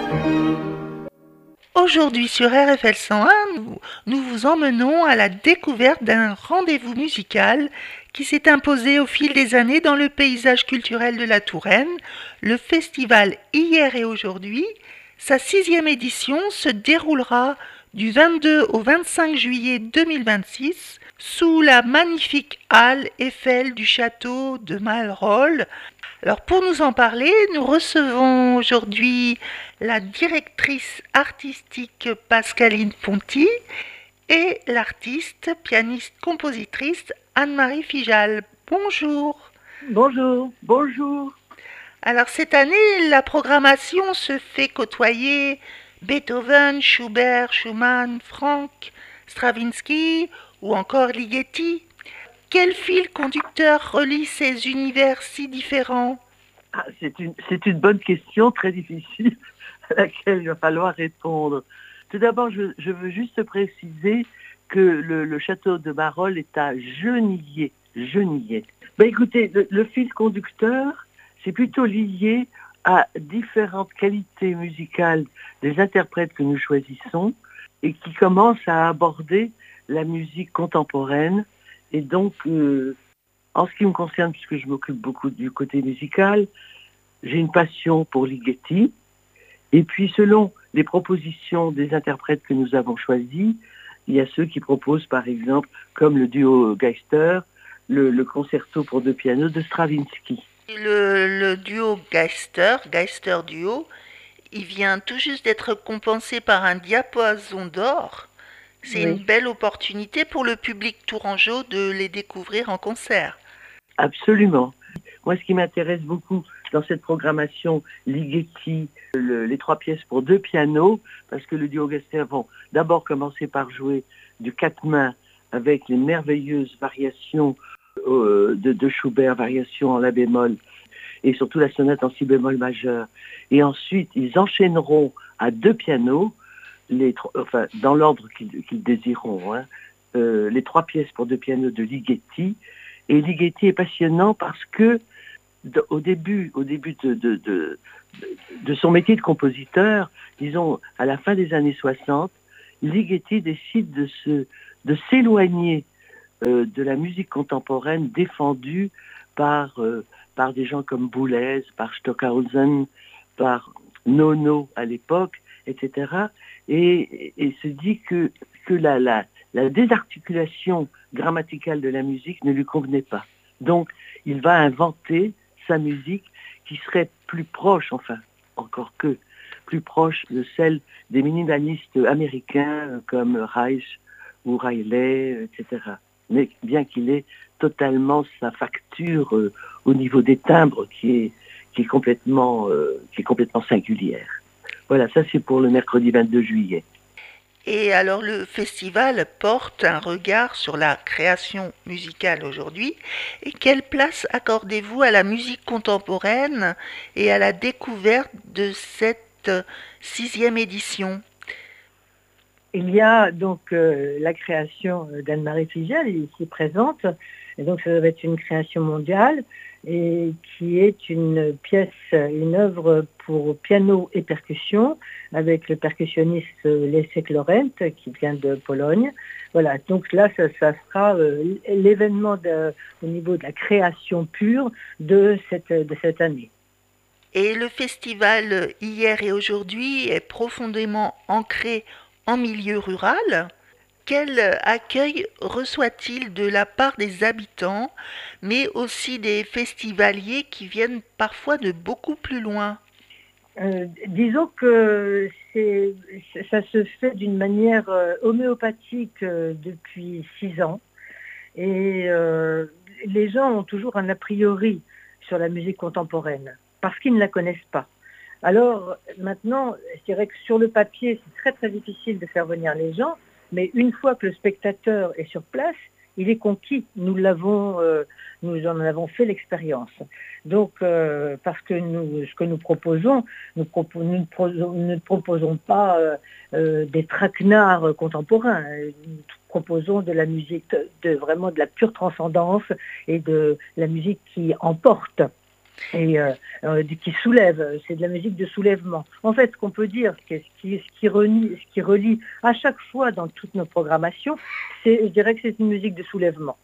Aujourd'hui sur RFL 101, nous vous emmenons à la découverte d'un rendez-vous musical qui s'est imposé au fil des années dans le paysage culturel de la Touraine, le festival Hier et Aujourd'hui. Sa 6e édition se déroulera du 22 au 25 juillet 2026 sous la magnifique halle Eiffel du château de Malraux. Alors pour nous en parler, nous recevons aujourd'hui la directrice artistique Pascaline Ponty et l'artiste, pianiste, compositrice Anne-Marie Fijal. Bonjour. Bonjour, bonjour. Alors cette année, la programmation se fait côtoyer Beethoven, Schubert, Schumann, Franck, Stravinsky ou encore Ligeti. Quel fil conducteur relie ces univers si différents? C'est une bonne question, très difficile, à laquelle il va falloir répondre. Tout d'abord, je veux juste préciser que le château de Marolles est à Genillé. Écoutez, le fil conducteur, c'est plutôt lié à différentes qualités musicales des interprètes que nous choisissons et qui commencent à aborder la musique contemporaine. Et donc, en ce qui me concerne, puisque je m'occupe beaucoup du côté musical, j'ai une passion pour Ligeti. Et puis, selon les propositions des interprètes que nous avons choisis, il y a ceux qui proposent, par exemple, comme le duo Geister, le concerto pour 2 pianos de Stravinsky. Le duo Geister duo, il vient tout juste d'être compensé par un diapason d'or. C'est une belle opportunité pour le public tourangeau de les découvrir en concert. Absolument. Moi, ce qui m'intéresse beaucoup dans cette programmation Ligeti, les 3 pièces pour 2 pianos, parce que le duo Geister vont d'abord commencer par jouer du 4 mains avec les merveilleuses variations de Schubert, variations en la bémol, et surtout la sonate en si bémol majeur. Et ensuite, ils enchaîneront à 2 pianos, dans l'ordre qu'ils désireront, les 3 pièces pour 2 pianos de Ligeti. Et Ligeti est passionnant parce que au début de son métier de compositeur, disons à la fin des années 60, Ligeti décide de s'éloigner de la musique contemporaine défendue par des gens comme Boulez, par Stockhausen, par Nono à l'époque, etc. Et se dit que la désarticulation grammaticale de la musique ne lui convenait pas. Donc, il va inventer sa musique qui serait plus proche, enfin, encore que, plus proche de celle des minimalistes américains comme Reich ou Riley, etc. Mais bien qu'il ait totalement sa facture au niveau des timbres qui est complètement singulière. Voilà, ça c'est pour le mercredi 22 juillet. Et alors le festival porte un regard sur la création musicale aujourd'hui. Et quelle place accordez-vous à la musique contemporaine et à la découverte de cette 6e édition? Il y a donc la création d'Anne-Marie Fijal ici présente, et donc ça va être une création mondiale, et qui est une pièce, une œuvre pour piano et percussion, avec le percussionniste Leszek Laurent, qui vient de Pologne. Voilà, donc là, ça sera l'événement au niveau de la création pure de cette année. Et le festival Hier et Aujourd'hui est profondément ancré en milieu rural. Quel accueil reçoit-il de la part des habitants, mais aussi des festivaliers qui viennent parfois de beaucoup plus loin? Disons que ça se fait d'une manière homéopathique depuis 6 ans. Et les gens ont toujours un a priori sur la musique contemporaine, parce qu'ils ne la connaissent pas. Alors maintenant, je dirais que sur le papier, c'est très très difficile de faire venir les gens, mais une fois que le spectateur est sur place, il est conquis. Nous en avons fait l'expérience. Donc, parce que ce que nous proposons, nous ne proposons pas des traquenards contemporains. Nous proposons de la musique, vraiment de la pure transcendance et de la musique qui emporte. et qui soulève, c'est de la musique de soulèvement. En fait, ce qu'on peut dire, ce qui relie à chaque fois dans toutes nos programmations, je dirais que c'est une musique de soulèvement.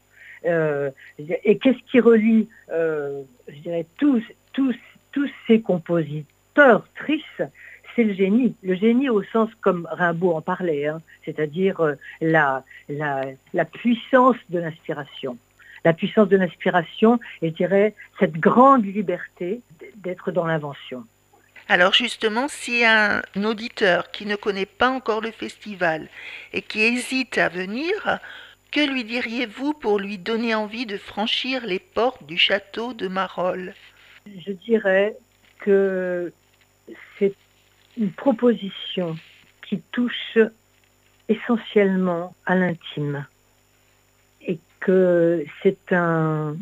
Et qu'est-ce qui relie, je dirais, tous ces compositeurs tristes, c'est le génie au sens comme Rimbaud en parlait, hein, c'est-à-dire la puissance de l'inspiration. La puissance de l'inspiration, et je dirais cette grande liberté d'être dans l'invention. Alors justement, si un auditeur qui ne connaît pas encore le festival et qui hésite à venir, que lui diriez-vous pour lui donner envie de franchir les portes du château de Marolles? Je dirais que c'est une proposition qui touche essentiellement à l'intime et que c'est un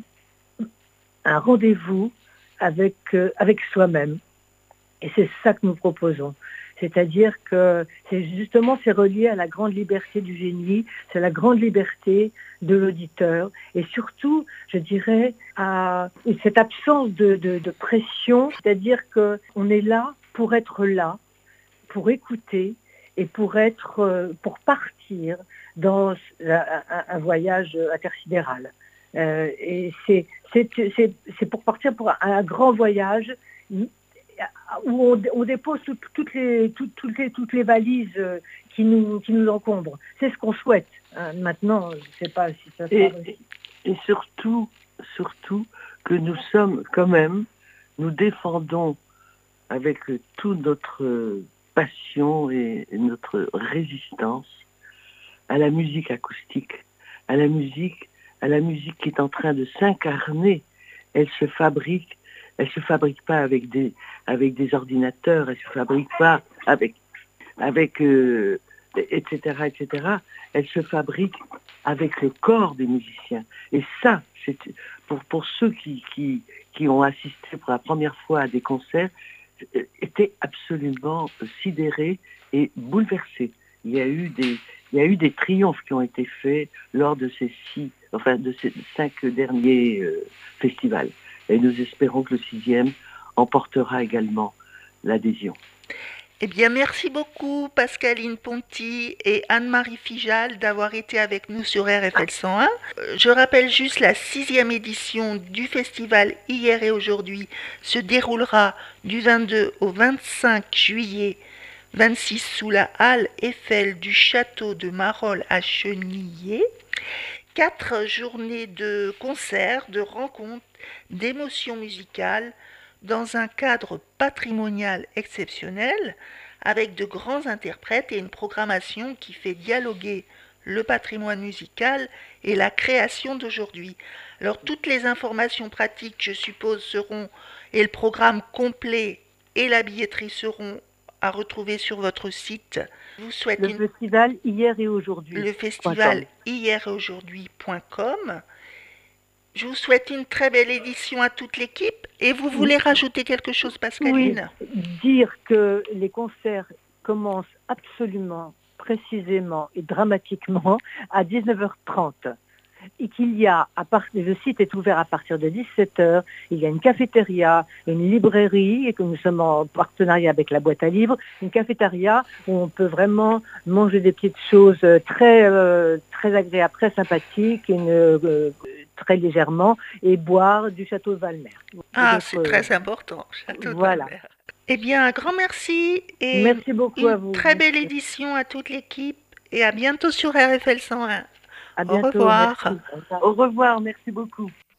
rendez-vous avec soi-même. Et c'est ça que nous proposons. C'est-à-dire que c'est relié à la grande liberté du génie, c'est la grande liberté de l'auditeur et surtout, je dirais, à cette absence de pression, c'est-à-dire qu'on est là, pour écouter et pour partir dans un voyage intersidéral. Et c'est pour partir pour un grand voyage où on dépose toutes les valises qui nous encombrent. C'est ce qu'on souhaite. Maintenant, je ne sais pas si ça sera réussi. Et surtout que nous sommes quand même, nous défendons avec toute notre passion et notre résistance à la musique acoustique, à la musique qui est en train de s'incarner. Elle se fabrique pas avec des ordinateurs, elle se fabrique pas avec etc. Elle se fabrique avec le corps des musiciens. Et ça, c'est pour ceux qui ont assisté pour la première fois à des concerts, étaient absolument sidérés et bouleversés. Il y a eu des triomphes qui ont été faits lors de ces 5 derniers festivals. Et nous espérons que le 6e emportera également l'adhésion. Eh bien, merci beaucoup Pascaline Ponty et Anne-Marie Fijal d'avoir été avec nous sur RFL 101. Je rappelle juste la 6e édition du festival Hier et Aujourd'hui se déroulera du 22 au 25 juillet 26 sous la halle Eiffel du château de Marolles à Chenillé. 4 journées de concerts, de rencontres, d'émotions musicales dans un cadre patrimonial exceptionnel avec de grands interprètes et une programmation qui fait dialoguer le patrimoine musical et la création d'aujourd'hui. Alors toutes les informations pratiques, je suppose, et le programme complet et la billetterie seront à retrouver sur votre site. Je vous souhaite le festival Hier et Aujourd'hui. Le festival hiereaujourd'hui.com. Je vous souhaite une très belle édition à toute l'équipe. Et vous voulez rajouter quelque chose, Pascaline? Oui, dire que les concerts commencent absolument, précisément et dramatiquement à 19h30. Et qu'il y a, le site est ouvert à partir de 17h, il y a une cafétéria, une librairie, et que nous sommes en partenariat avec la boîte à livres, une cafétéria où on peut vraiment manger des petites choses très agréables, très sympathiques, très légèrement, et boire du château de Valmer. C'est très important, château de Valmer. Eh bien, un grand merci et merci beaucoup à vous. Une très belle édition à toute l'équipe et à bientôt sur RFL 101. À bientôt. Au revoir. Merci. Au revoir, merci beaucoup.